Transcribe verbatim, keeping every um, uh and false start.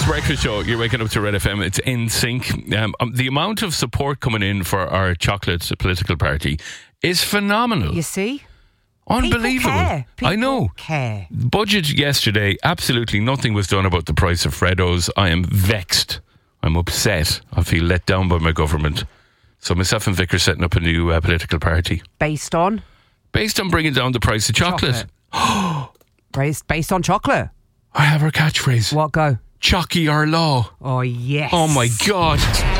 It's Breakfast Show. You're waking up to Red F M. It's in sync. Um, um, the amount of support coming in for our chocolate political party is phenomenal. You see? Unbelievable. People care. People I know. care. Budget yesterday, absolutely nothing was done about the price of Freddos. I am vexed. I'm upset. I feel let down by my government. So myself and Vic are setting up a new uh, political party. Based on? Based on bringing down the price of chocolate. chocolate. based, based on chocolate? I have our catchphrase. What go? Chocky our law. Oh, yes. Oh, my God.